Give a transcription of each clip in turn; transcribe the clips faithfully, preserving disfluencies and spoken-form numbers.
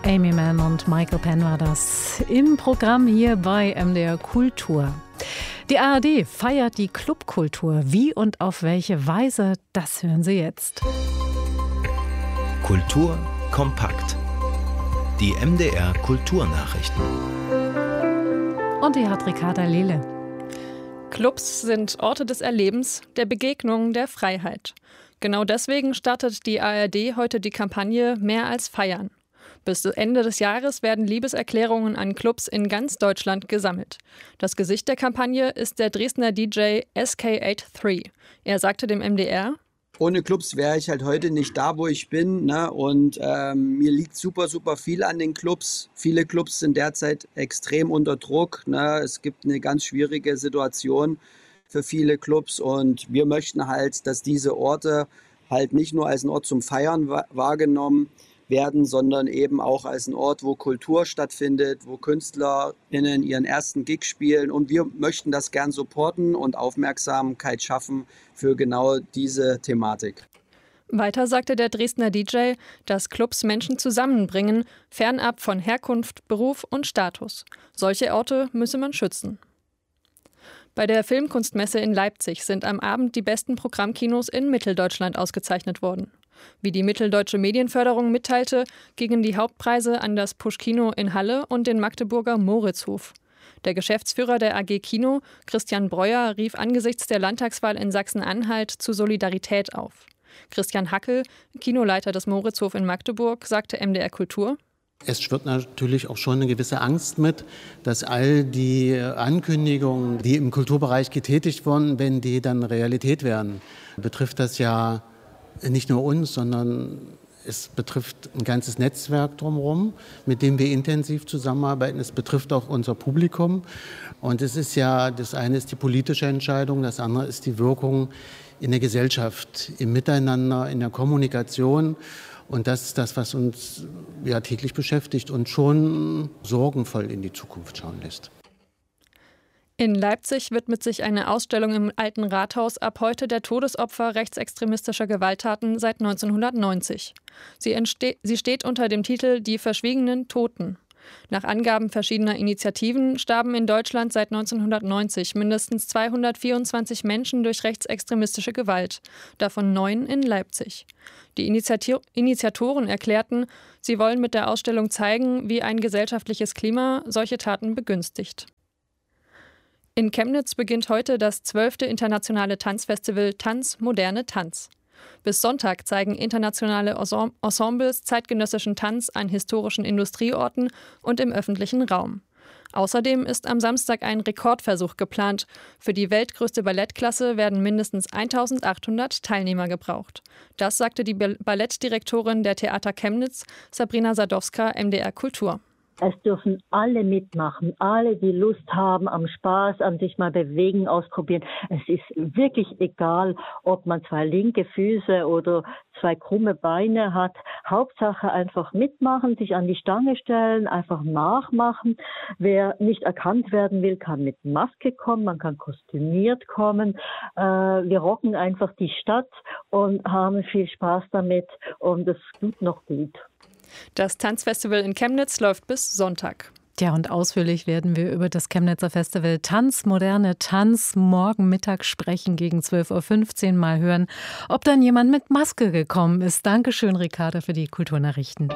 Amy Mann und Michael Penn war das im Programm hier bei M D R Kultur. Die A R D feiert die Clubkultur. Wie und auf welche Weise, das hören Sie jetzt. Kultur kompakt. Die M D R Kulturnachrichten. Und die hat Ricarda Lele. Clubs sind Orte des Erlebens, der Begegnung, der Freiheit. Genau deswegen startet die A R D heute die Kampagne Mehr als Feiern. Bis Ende des Jahres werden Liebeserklärungen an Clubs in ganz Deutschland gesammelt. Das Gesicht der Kampagne ist der Dresdner D J S K dreiundachtzig. Er sagte dem M D R: Ohne Clubs wäre ich halt heute nicht da, wo ich bin. Ne? Und ähm, mir liegt super, super viel an den Clubs. Viele Clubs sind derzeit extrem unter Druck. Ne? Es gibt eine ganz schwierige Situation für viele Clubs. Und wir möchten halt, dass diese Orte halt nicht nur als ein Ort zum Feiern wa- wahrgenommen werden, sondern eben auch als ein Ort, wo Kultur stattfindet, wo KünstlerInnen ihren ersten Gig spielen. Und wir möchten das gern supporten und Aufmerksamkeit schaffen für genau diese Thematik. Weiter sagte der Dresdner D J, dass Clubs Menschen zusammenbringen, fernab von Herkunft, Beruf und Status. Solche Orte müsse man schützen. Bei der Filmkunstmesse in Leipzig sind am Abend die besten Programmkinos in Mitteldeutschland ausgezeichnet worden. Wie die Mitteldeutsche Medienförderung mitteilte, gingen die Hauptpreise an das Pusch-Kino in Halle und den Magdeburger Moritzhof. Der Geschäftsführer der A G Kino, Christian Breuer, rief angesichts der Landtagswahl in Sachsen-Anhalt zu Solidarität auf. Christian Hackel, Kinoleiter des Moritzhof in Magdeburg, sagte M D R Kultur: Es schwirrt natürlich auch schon eine gewisse Angst mit, dass all die Ankündigungen, die im Kulturbereich getätigt wurden, wenn die dann Realität werden, betrifft das ja nicht nur uns, sondern es betrifft ein ganzes Netzwerk drumherum, mit dem wir intensiv zusammenarbeiten. Es betrifft auch unser Publikum. Und es ist ja, das eine ist die politische Entscheidung, das andere ist die Wirkung in der Gesellschaft, im Miteinander, in der Kommunikation. Und das ist das, was uns ja täglich beschäftigt und schon sorgenvoll in die Zukunft schauen lässt. In Leipzig widmet sich eine Ausstellung im Alten Rathaus ab heute der Todesopfer rechtsextremistischer Gewalttaten seit neunzehnhundertneunzig. Sie, entste- sie steht unter dem Titel Die verschwiegenen Toten. Nach Angaben verschiedener Initiativen starben in Deutschland seit neunzehnhundertneunzig mindestens zweihundertvierundzwanzig Menschen durch rechtsextremistische Gewalt, davon neun in Leipzig. Die Initiati- Initiatoren erklärten, sie wollen mit der Ausstellung zeigen, wie ein gesellschaftliches Klima solche Taten begünstigt. In Chemnitz beginnt heute das zwölfte internationale Tanzfestival Tanz, moderne Tanz. Bis Sonntag zeigen internationale Ensembles zeitgenössischen Tanz an historischen Industrieorten und im öffentlichen Raum. Außerdem ist am Samstag ein Rekordversuch geplant. Für die weltgrößte Ballettklasse werden mindestens eintausendachthundert Teilnehmer gebraucht. Das sagte die Ballettdirektorin der Theater Chemnitz, Sabrina Sadowska, M D R Kultur. Es dürfen alle mitmachen, alle, die Lust haben am Spaß, am sich mal bewegen, ausprobieren. Es ist wirklich egal, ob man zwei linke Füße oder zwei krumme Beine hat. Hauptsache einfach mitmachen, sich an die Stange stellen, einfach nachmachen. Wer nicht erkannt werden will, kann mit Maske kommen, man kann kostümiert kommen. Äh, wir rocken einfach die Stadt und haben viel Spaß damit und es tut noch gut. Das Tanzfestival in Chemnitz läuft bis Sonntag. Ja, und ausführlich werden wir über das Chemnitzer Festival Tanz, moderne Tanz morgen Mittag sprechen, gegen zwölf Uhr fünfzehn mal hören, ob dann jemand mit Maske gekommen ist. Dankeschön, Ricarda, für die Kulturnachrichten.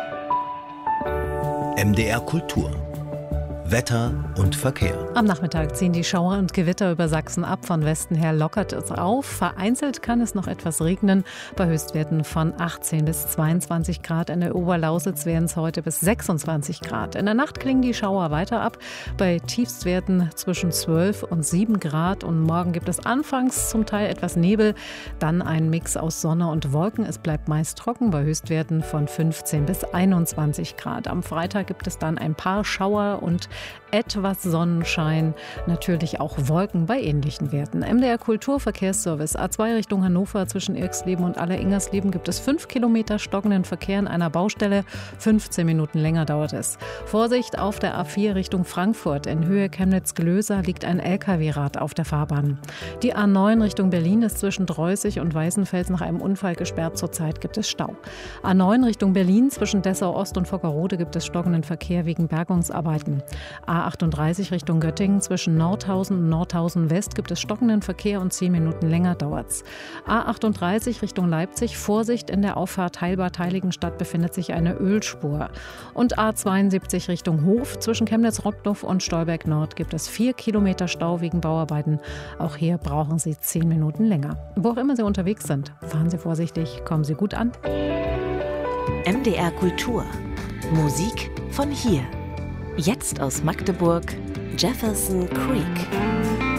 M D R Kultur. Wetter und Verkehr. Am Nachmittag ziehen die Schauer und Gewitter über Sachsen ab. Von Westen her lockert es auf. Vereinzelt kann es noch etwas regnen. Bei Höchstwerten von achtzehn bis zweiundzwanzig Grad. In der Oberlausitz wären es heute bis sechsundzwanzig Grad. In der Nacht klingen die Schauer weiter ab. Bei Tiefstwerten zwischen zwölf und sieben Grad. Und morgen gibt es anfangs zum Teil etwas Nebel. Dann ein Mix aus Sonne und Wolken. Es bleibt meist trocken bei Höchstwerten von fünfzehn bis einundzwanzig Grad. Am Freitag gibt es dann ein paar Schauer und etwas Sonnenschein, natürlich auch Wolken bei ähnlichen Werten. M D R Kulturverkehrsservice A zwei Richtung Hannover zwischen Irxleben und Aller-Ingersleben gibt es fünf Kilometer stockenden Verkehr in einer Baustelle. fünfzehn Minuten länger dauert es. Vorsicht auf der A vier Richtung Frankfurt. In Höhe Chemnitz-Glöser liegt ein L K W-Rad auf der Fahrbahn. Die A neun Richtung Berlin ist zwischen Dreußig und Weißenfels nach einem Unfall gesperrt. Zurzeit gibt es Stau. A neun Richtung Berlin zwischen Dessau-Ost und Vockerode gibt es stockenden Verkehr wegen Bergungsarbeiten. A achtunddreißig Richtung Göttingen zwischen Nordhausen und Nordhausen West gibt es stockenden Verkehr und zehn Minuten länger dauert's. A achtunddreißig Richtung Leipzig, Vorsicht, in der Auffahrt Heilbad-Heiligenstadt befindet sich eine Ölspur. Und A zweiundsiebzig Richtung Hof zwischen Chemnitz-Rottluff und Stolberg Nord gibt es vier Kilometer Stau wegen Bauarbeiten. Auch hier brauchen Sie zehn Minuten länger. Wo auch immer Sie unterwegs sind, fahren Sie vorsichtig, kommen Sie gut an. M D R Kultur. Musik von hier. Jetzt aus Magdeburg, Jefferson Creek.